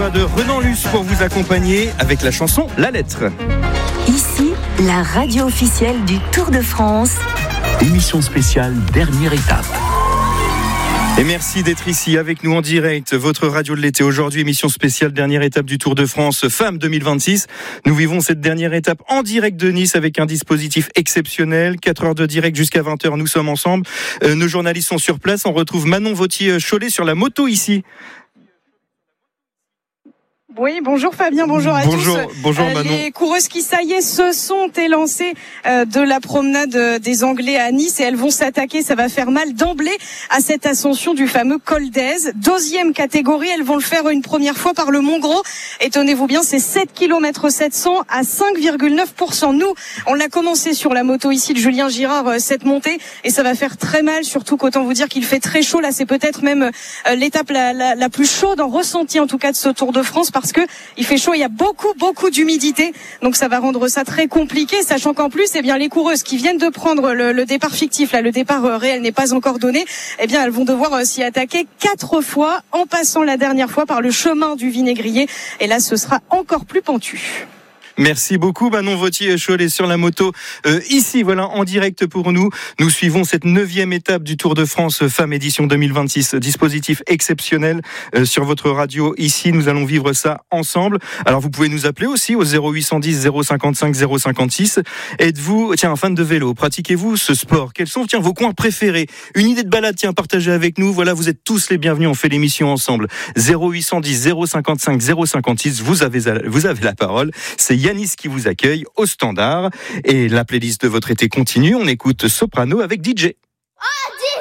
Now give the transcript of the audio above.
De Renan Luce pour vous accompagner avec la chanson La Lettre. Ici, la radio officielle du Tour de France. Émission spéciale dernière étape. Et merci d'être ici avec nous en direct. Votre radio de l'été aujourd'hui, émission spéciale dernière étape du Tour de France Femmes 2026. Nous vivons cette dernière étape en direct de Nice avec un dispositif exceptionnel. 4 heures de direct jusqu'à 20h, nous sommes ensemble. Nos journalistes sont sur place. On retrouve Manon Vautier-Cholet sur la moto ici. Oui, bonjour Fabien, bonjour à tous. Bonjour Manon. Les coureuses qui, ça y est, se sont élancées de la promenade des Anglais à Nice et elles vont s'attaquer, ça va faire mal d'emblée, à cette ascension du fameux col d'Èze. 2e catégorie, elles vont le faire une première fois par le Mont-Gros. Étonnez-vous bien, c'est 7 km 700 à 5,9%. Nous, on l'a commencé sur la moto ici de Julien Girard, cette montée, et ça va faire très mal, surtout qu'autant vous dire qu'il fait très chaud. Là, c'est peut-être même l'étape la plus chaude en ressenti, en tout cas, de ce Tour de France, parce que il fait chaud, il y a beaucoup d'humidité, donc ça va rendre ça très compliqué, sachant qu'en plus, eh bien, les coureuses qui viennent de prendre le départ fictif, là, le départ réel n'est pas encore donné, eh bien, elles vont devoir s'y attaquer 4 fois, en passant la dernière fois par le chemin du Vinaigrier, et là, ce sera encore plus pentu. Merci beaucoup Manon Vautier-Cholet sur la moto. Ici, voilà, en direct pour nous. Nous suivons cette 9e étape du Tour de France Femmes édition 2026. Dispositif exceptionnel sur votre radio. Ici, nous allons vivre ça ensemble. Alors, vous pouvez nous appeler aussi au 0810 055 056. Êtes-vous, un fan de vélo? Pratiquez-vous ce sport? Quels sont, vos coins préférés? Une idée de balade, partagez avec nous. Voilà, vous êtes tous les bienvenus. On fait l'émission ensemble. 0810 055 056. Vous avez la parole. C'est Yanis qui vous accueille au standard. Et la playlist de votre été continue. On écoute Soprano avec DJ. Oh, DJ